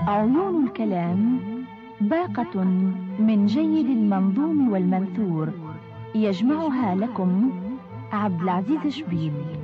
عيون الكلام باقة من جيد المنظوم والمنثور، يجمعها لكم عبد العزيز شبيل.